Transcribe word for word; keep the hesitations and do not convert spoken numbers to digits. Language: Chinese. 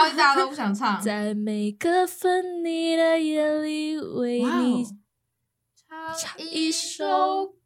大家都不想唱。 在每个分你的夜里为你唱一首